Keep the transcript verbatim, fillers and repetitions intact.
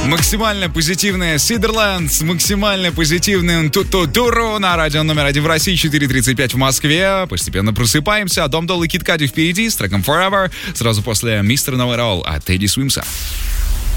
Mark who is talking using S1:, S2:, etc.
S1: Максимально позитивная Сидерленд с максимально позитивным Ту-Ту-Туру на радио номер один в России, четыре тридцать пять в Москве. Постепенно просыпаемся. Дом Долы Кид Кади впереди с треком Forever. Сразу после Мистер Know It All от Тедди Свимса.